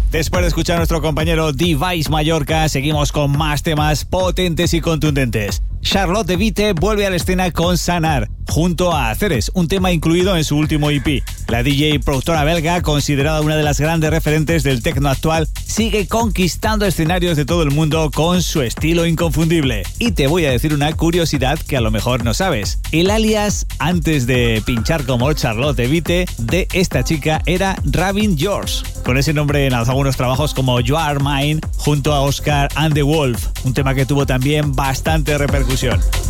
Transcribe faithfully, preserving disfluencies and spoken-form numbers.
Después de escuchar a nuestro compañero Device Mallorca, seguimos con más temas potentes y contundentes. Charlotte de Witte vuelve a la escena con Sanar, junto a Ceres, un tema incluido en su último E P. La D J y productora belga, considerada una de las grandes referentes del techno actual, sigue conquistando escenarios de todo el mundo con su estilo inconfundible. Y te voy a decir una curiosidad que a lo mejor no sabes. El alias, antes de pinchar como Charlotte de Witte, de esta chica era Rabin George. Con ese nombre lanzó algunos trabajos como You Are Mine junto a Oscar and the Wolf, un tema que tuvo también bastante repercusión.